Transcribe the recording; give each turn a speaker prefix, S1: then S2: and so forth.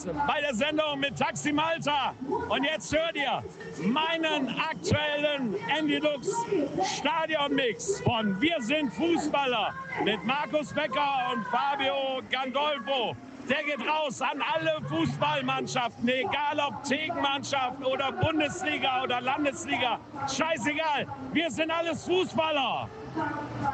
S1: Spaß bei der Sendung mit Taxi Malta. Und jetzt hört ihr meinen aktuellen Andy Lux Stadionmix von Wir sind Fußballer mit Markus Becker und Fabio Gandolfo. Der geht raus an alle Fußballmannschaften, egal ob Thekenmannschaft oder Bundesliga oder Landesliga. Scheißegal, wir sind alles Fußballer.